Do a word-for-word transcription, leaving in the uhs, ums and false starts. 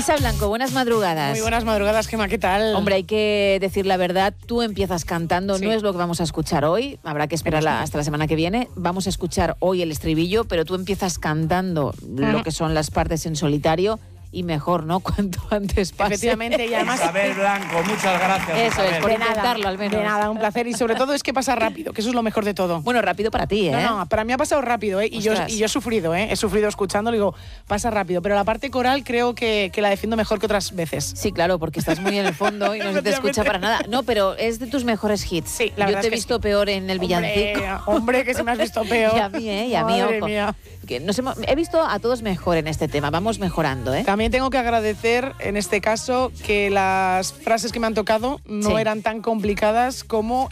Isa Blanco, buenas madrugadas. Muy buenas madrugadas, Gemma, ¿qué tal? Hombre, hay que decir la verdad, tú empiezas cantando, Sí. no es lo que vamos a escuchar hoy, habrá que esperar la- hasta la semana que viene, vamos a escuchar hoy el estribillo, pero tú empiezas cantando lo Ujú. que son las partes en solitario y mejor, ¿no? Cuanto antes pase. Efectivamente, y además... Isabel Blanco, muchas gracias. Eso Isabel. es, por de nada, intentarlo al menos. De nada, un placer. Y sobre todo es que pasa rápido, que eso es lo mejor de todo. Bueno, rápido para ti, ¿eh? No, no, para mí ha pasado rápido, ¿eh? Y yo, Ostras. y yo he sufrido, ¿eh? He sufrido escuchándolo y digo, pasa rápido. Pero la parte coral creo que, que la defiendo mejor que otras veces. Sí, claro, porque estás muy en el fondo y no se te escucha para nada. No, pero es de tus mejores hits. Sí, la Yo verdad te he es que visto sí. peor en el villancico. Hombre, hombre, que si me has visto peor. Y a mí, ¿eh? Y a mí, Madre ojo. mía. Que nos hemos- he visto a todos mejor en este tema, vamos mejorando, ¿eh? También tengo que agradecer en este caso que las frases que me han tocado no Sí. eran tan complicadas como